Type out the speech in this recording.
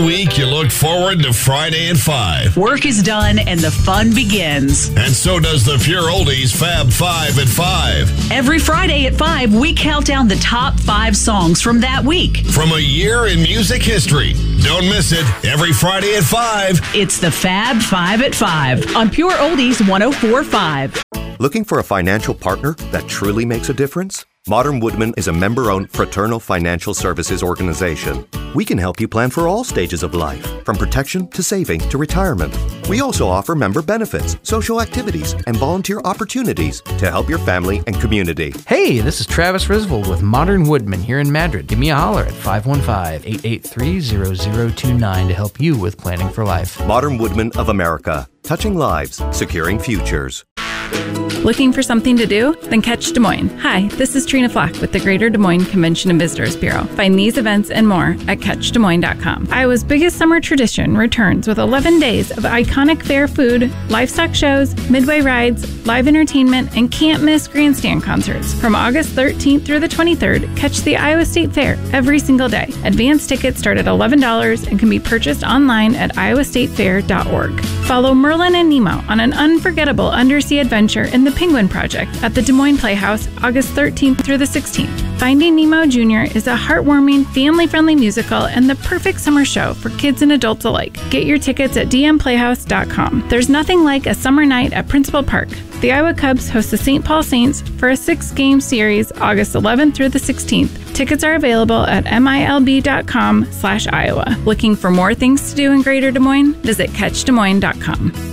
week, you look forward to Friday at 5. Work is done and the fun begins. And so does the Pure Oldies Fab 5 at 5. Every Friday at 5, we count down the top 5 songs from that week. From a year in music history. Don't miss it. Every Friday at 5. It's the Fab 5 at 5 on Pure Oldies 104.5. Looking for a financial partner that truly makes a difference? Modern Woodmen is a member-owned fraternal financial services organization. We can help you plan for all stages of life, from protection to saving to retirement. We also offer member benefits, social activities, and volunteer opportunities to help your family and community. Hey, this is Travis Risvold with Modern Woodmen here in Madrid. Give me a holler at 515-883-0029 to help you with planning for life. Modern Woodmen of America, touching lives, securing futures. Looking for something to do? Then catch Des Moines. Hi, this is Trina Flock with the Greater Des Moines Convention and Visitors Bureau. Find these events and more at catchdesmoines.com. Iowa's biggest summer tradition returns with 11 days of iconic fair food, livestock shows, midway rides, live entertainment, and can't-miss grandstand concerts. From August 13th through the 23rd, catch the Iowa State Fair every single day. Advance tickets start at $11 and can be purchased online at iowastatefair.org. Follow Merlin and Nemo on an unforgettable undersea adventure in the Penguin Project at the Des Moines Playhouse, August 13th through the 16th. Finding Nemo Jr. is a heartwarming, family-friendly musical and the perfect summer show for kids and adults alike. Get your tickets at dmplayhouse.com. There's nothing like a summer night at Principal Park. The Iowa Cubs host the St. Paul Saints for a 6-game series, August 11th through the 16th. Tickets are available at milb.com/Iowa. Looking for more things to do in Greater Des Moines? Visit catchdesmoines.com.